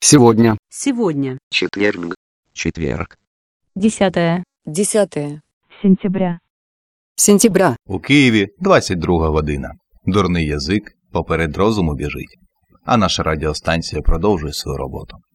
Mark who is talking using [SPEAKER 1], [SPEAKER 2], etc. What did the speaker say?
[SPEAKER 1] Сегодня.
[SPEAKER 2] Сегодня.
[SPEAKER 3] Четверг.
[SPEAKER 4] Четверг.
[SPEAKER 5] 10
[SPEAKER 6] сентября.
[SPEAKER 1] Сентября.
[SPEAKER 7] У Києві 22 година. Дурний язик поперед розуму біжить. А наша радіостанція продовжує свою роботу.